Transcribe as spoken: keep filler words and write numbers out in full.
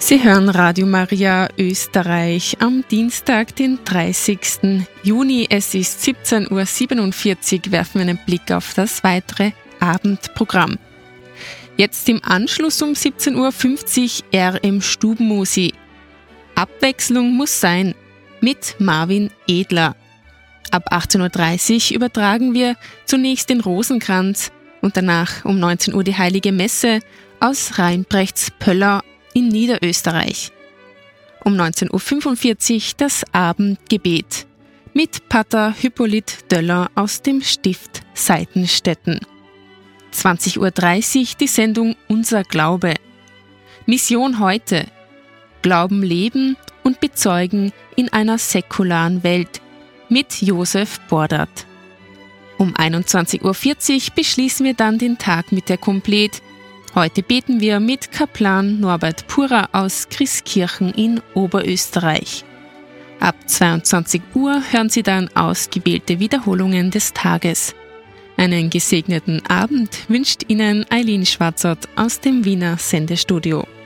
Sie hören Radio Maria Österreich am Dienstag, den dreißigsten Juni. Es ist siebzehn Uhr siebenundvierzig, werfen wir einen Blick auf das weitere Abendprogramm. Jetzt im Anschluss um siebzehn Uhr fünfzig R M Stubenmusi. Abwechslung muss sein mit Marvin Edler. Ab achtzehn Uhr dreißig übertragen wir zunächst den Rosenkranz und danach um neunzehn Uhr die Heilige Messe aus Rheinbrechts Pöllau in Niederösterreich. Um neunzehn Uhr fünfundvierzig das Abendgebet mit Pater Hippolyt Döller aus dem Stift Seitenstetten. zwanzig Uhr dreißig die Sendung Unser Glaube. Mission heute. Glauben leben und bezeugen in einer säkularen Welt mit Josef Bordert. Um einundzwanzig Uhr vierzig beschließen wir dann den Tag mit der Komplet. Heute beten wir mit Kaplan Norbert Purer aus Christkirchen in Oberösterreich. Ab zweiundzwanzig Uhr hören Sie dann ausgewählte Wiederholungen des Tages. Einen gesegneten Abend wünscht Ihnen Eileen Schwarzert aus dem Wiener Sendestudio.